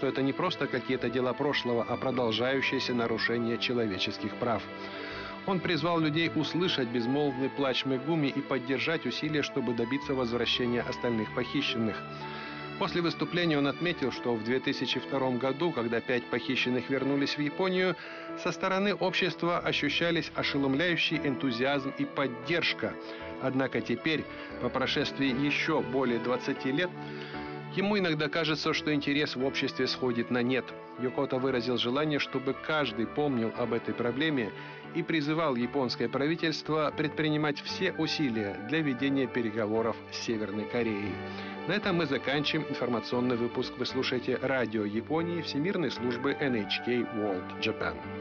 что это не просто какие-то дела прошлого, а продолжающееся нарушение человеческих прав. Он призвал людей услышать безмолвный плач Мегуми и поддержать усилия, чтобы добиться возвращения остальных похищенных. После выступления он отметил, что в 2002 году, когда 5 похищенных вернулись в Японию, со стороны общества ощущались ошеломляющий энтузиазм и поддержка. Однако теперь, по прошествии еще более 20 лет, ему иногда кажется, что интерес в обществе сходит на нет. Йокото выразил желание, чтобы каждый помнил об этой проблеме и призывал японское правительство предпринимать все усилия для ведения переговоров с Северной Кореей. На этом мы заканчиваем информационный выпуск. Вы слушаете радио Японии Всемирной службы NHK World Japan.